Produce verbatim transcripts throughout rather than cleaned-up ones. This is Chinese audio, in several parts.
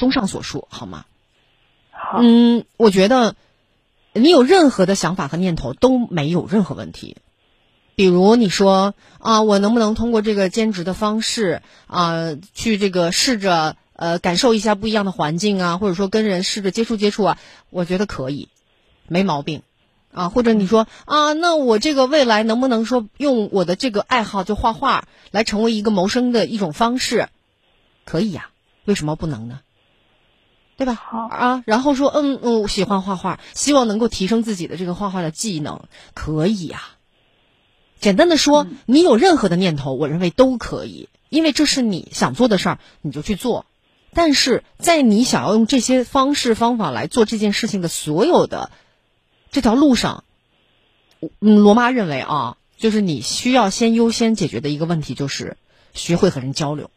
综上所述，好吗？ 好。 嗯，我觉得你有任何的想法和念头都没有任何问题。比如你说啊，我能不能通过这个兼职的方式啊，去这个试着呃感受一下不一样的环境啊，或者说跟人试着接触接触啊，我觉得可以，没毛病啊。或者你说啊，那我这个未来能不能说用我的这个爱好就画画来成为一个谋生的一种方式？可以呀，为什么不能呢？对吧？ 好啊，然后说嗯嗯，我喜欢画画，希望能够提升自己的这个画画的技能，可以呀。简单的说， 嗯、 你有任何的念头，我认为都可以，因为这是你想做的事儿，你就去做。但是在你想要用这些方式方法来做这件事情的所有的这条路上，嗯，罗妈认为啊，就是你需要先优先解决的一个问题，就是学会和人交流。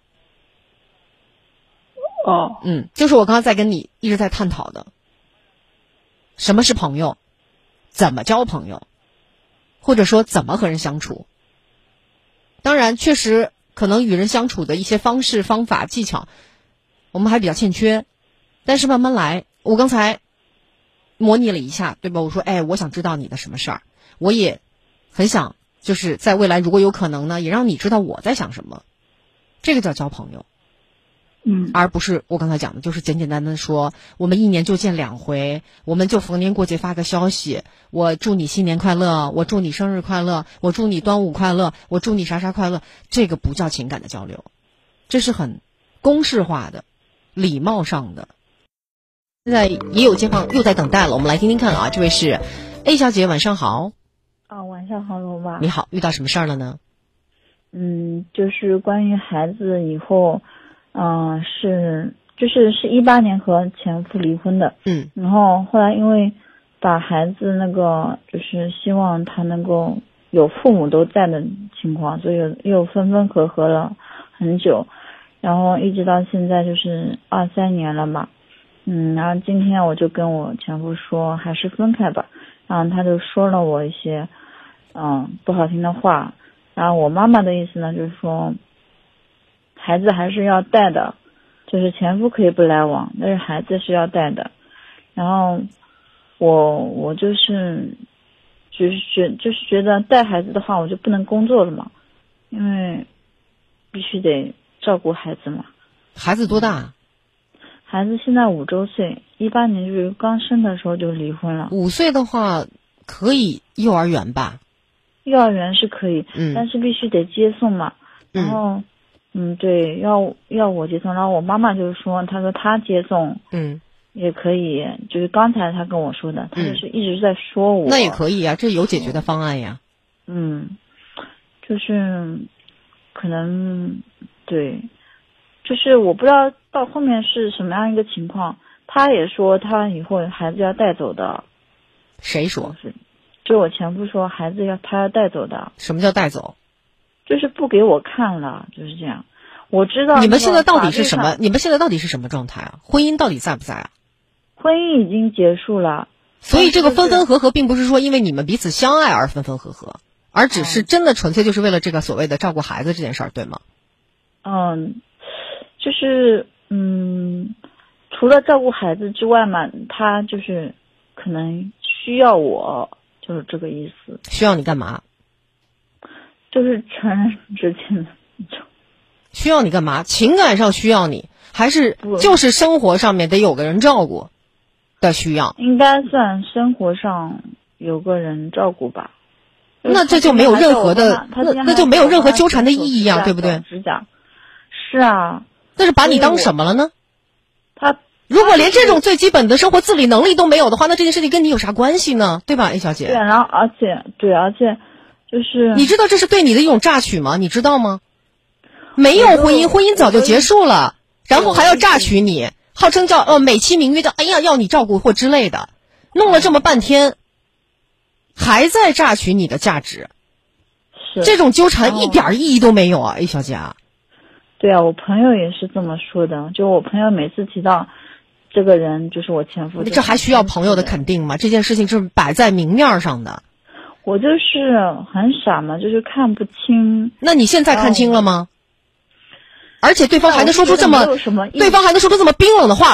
哦， 嗯，就是我刚刚在跟你一直在探讨的，什么是朋友，怎么交朋友。或者说怎么和人相处。当然确实可能与人相处的一些方式方法技巧我们还比较欠缺，但是慢慢来。我刚才模拟了一下，对吧？我说哎，我想知道你的什么事儿，我也很想就是在未来如果有可能呢，也让你知道我在想什么，这个叫交朋友。 嗯， 而不是我刚才讲的就是简简单单说我们一年就见两回，我们就逢年过节发个消息，我祝你新年快乐，我祝你生日快乐，我祝你端午快乐，我祝你啥啥快乐，这个不叫情感的交流，这是很公式化的礼貌上的。现在也有街坊又在等待了，我们来听听看啊。这位是 A 小姐，晚上好。 啊，晚上好，罗妈。 你好，遇到什么事儿了呢？ 嗯，就是关于孩子以后嗯、呃，是就是是一八年和前夫离婚的， 嗯， 然后后来因为把孩子那个就是希望他能够有父母都在的情况，所以又分分合合了很久，然后一直到现在就是二三年了嘛，嗯，然后今天我就跟我前夫说还是分开吧，然后他就说了我一些嗯不好听的话，然后我妈妈的意思呢就是说孩子还是要带的，就是前夫可以不来往，但是孩子是要带的。然后我我就是就是觉就是觉得带孩子的话，我就不能工作了嘛，因为必须得照顾孩子嘛。 孩子多大？ 孩子现在五周岁，一八年就是刚生的时候就离婚了。 五岁的话可以幼儿园吧？ 幼儿园是可以， 嗯， 但是必须得接送嘛。然后。嗯嗯，对，要要我接送，然后我妈妈就是说，她说她接送， 嗯， 也可以，就是刚才她跟我说的，她就是一直在说我。 那也可以啊，这有解决的方案呀。 嗯，就是可能对，就是我不知道到后面是什么样一个情况。她也说她以后孩子要带走的。 谁说？ 就我前夫说孩子要他要带走的。 什么叫带走？ 就是不给我看了，就是这样。我知道你们现在到底是什么？你们现在到底是什么状态啊？婚姻到底在不在啊？ 婚姻已经结束了。 所以这个分分合合并不是说因为你们彼此相爱而分分合合，而只是真的纯粹就是为了这个所谓的照顾孩子这件事儿，对吗？ 嗯，就是嗯，除了照顾孩子之外嘛，他就是可能需要我，就是这个意思。 需要你干嘛？ 就是成人之间的那种。 需要你干嘛？情感上需要你，还是就是生活上面得有个人照顾的需要？ 应该算生活上有个人照顾吧。 那这就没有任何的，那那就没有任何纠缠的意义呀，对不对？ 指甲。是啊。 那是把你当什么了呢？ 他如果连这种最基本的生活自理能力都没有的话，那这件事情跟你有啥关系呢？对吧 ，A 小姐？ 对，然后而且对，而且。就是你知道这是对你的一种榨取吗？你知道吗？没有婚姻，婚姻早就结束了，然后还要榨取你，号称叫呃美其名曰叫哎呀要你照顾或之类的，弄了这么半天，还在榨取你的价值， 是这种纠缠一点意义都没有啊 ，A 小姐啊。 对啊，我朋友也是这么说的，就我朋友每次提到这个人就是我前夫， 这还需要朋友的肯定吗？这件事情是摆在明面上的。 我就是很傻嘛，就是看不清。 那你现在看清了吗？而且对方还能说出这么，对方还能说出这么冰冷的话。